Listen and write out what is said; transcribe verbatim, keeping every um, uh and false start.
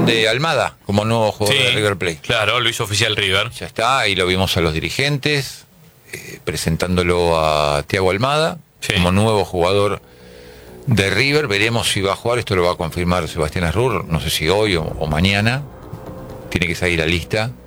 de Almada como nuevo jugador Sí, de River Plate. Claro, lo hizo oficial River. Ya está, ahí lo vimos a los dirigentes, eh, presentándolo a Thiago Almada Sí. como nuevo jugador de River. Veremos si va a jugar, esto lo va a confirmar Sebastián Asrur, no sé si hoy o, o mañana. Tiene que salir la lista